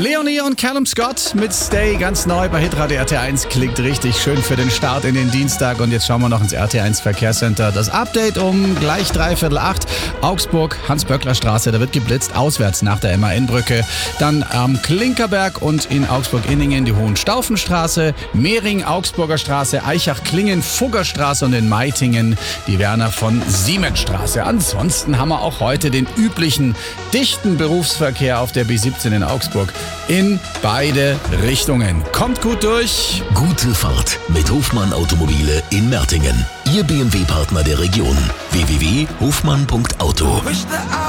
Leonie und Callum Scott mit Stay, ganz neu bei Hitradio RT1. Klingt richtig schön für den Start in den Dienstag. Und jetzt schauen wir noch ins RT1 Verkehrscenter. Das Update um gleich 7:45. Augsburg, Hans-Böckler-Straße, da wird geblitzt, auswärts nach der MAN-Brücke. Dann am Klinkerberg und in Augsburg-Inningen die Hohenstaufenstraße, Mehring, Augsburger Straße, Eichach-Klingen, Fuggerstraße und in Meitingen die Werner von Siemensstraße. Ansonsten haben wir auch heute den üblichen dichten Berufsverkehr auf der B17 in Augsburg in beide Richtungen. Kommt gut durch. Gute Fahrt mit Hofmann Automobile in Mertingen. Ihr BMW-Partner der Region. www.hofmann.auto.